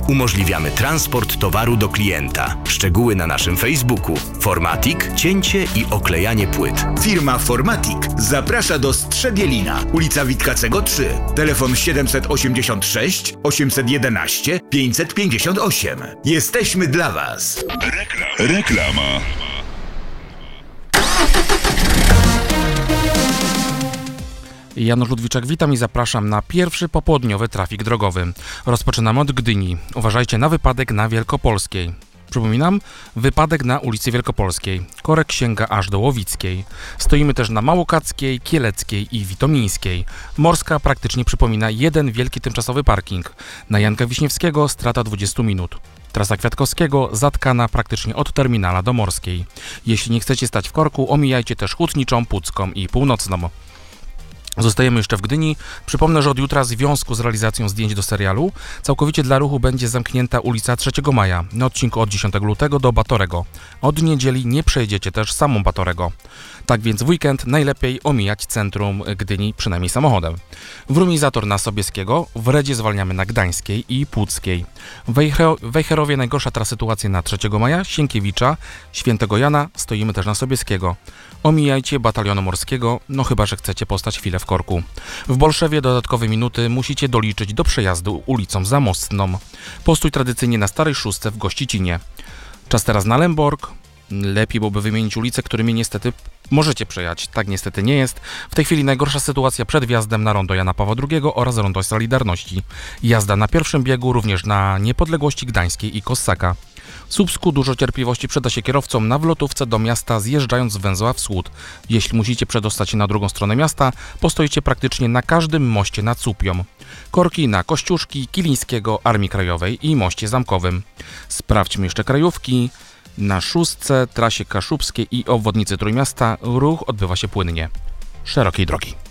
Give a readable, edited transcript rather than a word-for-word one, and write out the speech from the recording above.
Umożliwiamy transport towaru do klienta. Szczegóły na naszym Facebooku. Formatic, cięcie i oklejanie płyt. Firma Formatic zaprasza do Strzebielina, ulica Witkacego 3. Telefon 786 811 558. Jesteśmy dla Was. Reklama. Janusz Ludwiczak, witam i zapraszam na pierwszy popołudniowy trafik drogowy. Rozpoczynamy od Gdyni. Uważajcie na wypadek na Wielkopolskiej. Przypominam, wypadek na ulicy Wielkopolskiej. Korek sięga aż do Łowickiej. Stoimy też na Małokackiej, Kieleckiej i Witomińskiej. Morska praktycznie przypomina jeden wielki tymczasowy parking. Na Janka Wiśniewskiego strata 20 minut. Trasa Kwiatkowskiego zatkana praktycznie od terminala do Morskiej. Jeśli nie chcecie stać w korku, omijajcie też Hutniczą, Pucką i Północną. Zostajemy jeszcze w Gdyni. Przypomnę, że od jutra w związku z realizacją zdjęć do serialu całkowicie dla ruchu będzie zamknięta ulica 3 Maja na odcinku od 10 lutego do Batorego. Od niedzieli nie przejedziecie też samą Batorego. Tak więc w weekend najlepiej omijać centrum Gdyni przynajmniej samochodem. Wrumizator na Sobieskiego, w Redzie zwalniamy na Gdańskiej i Puckiej. W Wejherowie najgorsza teraz sytuacja na 3 Maja, Sienkiewicza, Świętego Jana, stoimy też na Sobieskiego. Omijajcie Batalionu Morskiego, no chyba że chcecie postać chwilę w korku. W Bolszewie dodatkowe minuty musicie doliczyć do przejazdu ulicą Zamostną. Postój tradycyjnie na Starej Szóstce w Gościcinie. Czas teraz na Lęborg. Lepiej byłoby wymienić ulice, którymi niestety możecie przejechać. Tak niestety nie jest. W tej chwili najgorsza sytuacja przed wjazdem na rondo Jana Pawła II oraz rondo Solidarności. Jazda na pierwszym biegu również na Niepodległości Gdańskiej i Kossaka. W Słupsku dużo cierpliwości przyda się kierowcom na wlotówce do miasta zjeżdżając z węzła wschód. Jeśli musicie przedostać się na drugą stronę miasta, postoicie praktycznie na każdym moście nad Słupią. Korki na Kościuszki, Kilińskiego, Armii Krajowej i moście zamkowym. Sprawdźmy jeszcze krajówki. Na Szóstce, trasie kaszubskiej i obwodnicy Trójmiasta ruch odbywa się płynnie. Szerokiej drogi.